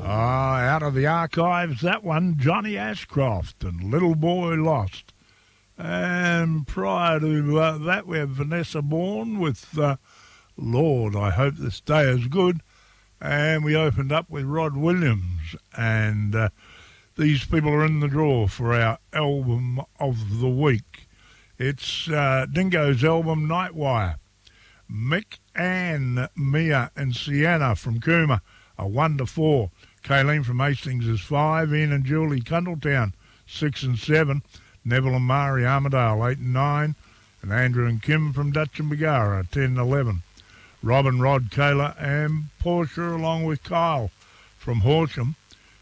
Out of the archives, that one, Johnny Ashcroft and Little Boy Lost. And prior to that, we have Vanessa Bourne with Lord, I Hope This Day Is Good. And we opened up with Rod Williams. And these people are in the draw for our album of the week. It's Dingo's album, Nightwire. Mick, Ann, Mia and Sienna from Cooma are 1 to 4. Kayleen from Hastings is 5. Ian and Julie, Cundletown, 6 and 7. Neville and Mari, Armidale, 8 and 9. And Andrew and Kim from Dutch and Bagara, 10 and 11. Robin, Rod, Kayla and Portia along with Kyle from Horsham,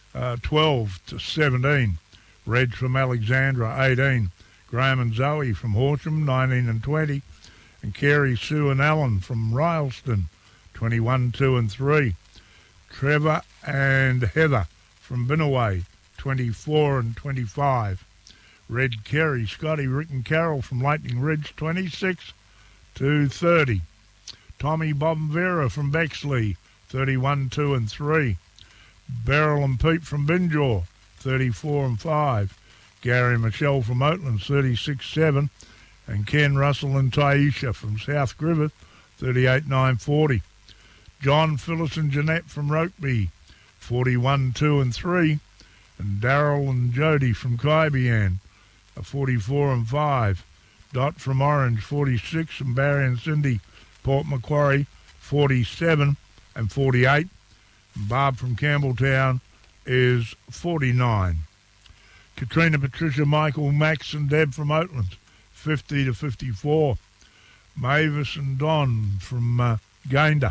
12 to 17. Reg from Alexandra, 18. Graham and Zoe from Horsham, 19 and 20. And Carrie, Sue and Alan from Rylston, 21, 2 and 3. Trevor and Heather from Binnaway, 24 and 25. Red, Kerry, Scotty, Rick and Carol from Lightning Ridge, 26 to 30. Tommy, Bob and Vera from Bexley, 31, 2 and 3. Beryl and Pete from Binjaw, 34 and 5. Gary and Michelle from Oatlands, 36, 7. And Ken, Russell and Taisha from South Griffith, 38, 9, 40. John, Phyllis and Jeanette from Rokeby, 41, 2 and 3. And Darryl and Jody from Kaibian, 44 and 5. Dot from Orange, 46. And Barry and Cindy, Port Macquarie, 47 and 48. And Barb from Campbelltown is 49. Katrina, Patricia, Michael, Max and Deb from Oatlands, 50 to 54. Mavis and Don from Gayndah,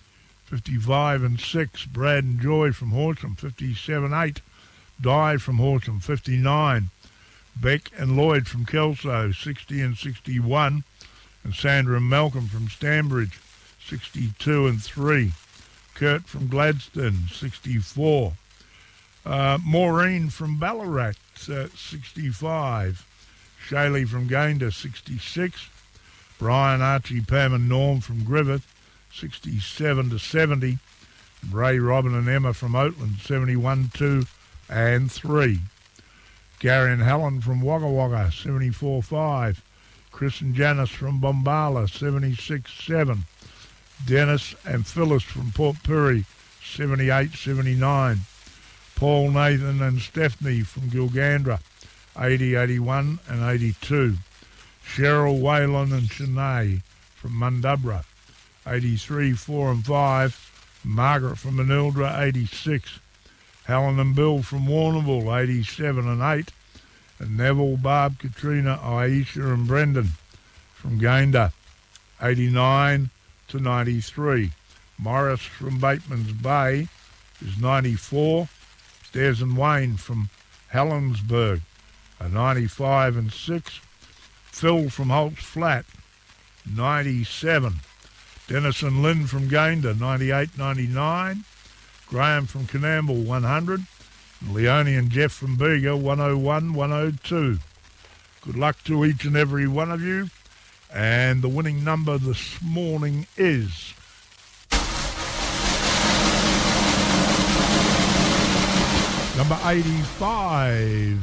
55 and 6. Brad and Joy from Horsham, 57, 8. Di from Horsham, 59. Beck and Lloyd from Kelso, 60 and 61. And Sandra and Malcolm from Stanbridge, 62 and 3. Kurt from Gladstone, 64. Maureen from Ballarat, 65. Shaylee from Gayndah, 66. Brian, Archie, Pam and Norm from Griffith, 67 to 70. Ray, Robin and Emma from Oatland, 71, 2 and 3. Gary and Helen from Wagga Wagga, 74, 5. Chris and Janice from Bombala, 76, 7. Dennis and Phyllis from Port Pirie, 78, 79. Paul, Nathan and Stephanie from Gilgandra, 80, 81 and 82. Cheryl, Waylon and Shanae from Mundubra, 83, 4 and 5. Margaret from Manildra, 86. Helen and Bill from Warrnambool, 87 and 8. And Neville, Barb, Katrina, Aisha and Brendan from Gayndah, 89 to 93. Morris from Bateman's Bay is 94. Stairs and Wayne from Helensburgh, 95 and 6. Phil from Holt's Flat, 97. Dennis and Lynn from Gayndah, 98, 99. Graham from Canamble, 100. And Leonie and Jeff from Bega, 101, 102. Good luck to each and every one of you. And the winning number this morning is number 85.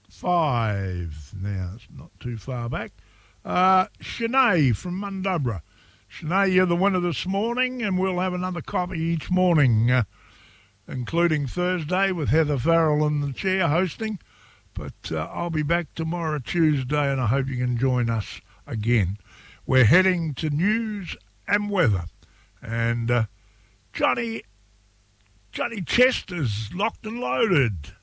Now, it's not too far back. Shanae from Mundubra. Shanae, you're the winner this morning, and we'll have another copy each morning, including Thursday with Heather Farrell in the chair hosting. But I'll be back tomorrow, Tuesday, and I hope you can join us again. We're heading to news and weather. And Johnny Chester's locked and loaded.